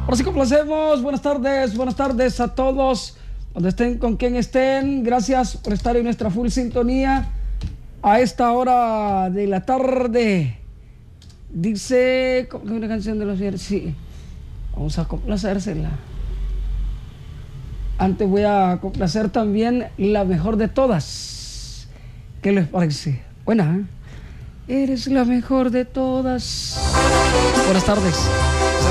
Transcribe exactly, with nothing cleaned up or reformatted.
Ahora sí complacemos. Buenas tardes, buenas tardes a todos, donde estén, con quien estén. Gracias por estar en nuestra full sintonía a esta hora de la tarde. Dice, ¿cómo que una canción de los viernes? Sí, vamos a complacérsela. Antes voy a complacer también la mejor de todas. ¿Qué les parece? Buena, ¿eh? Eres la mejor de todas. Buenas tardes.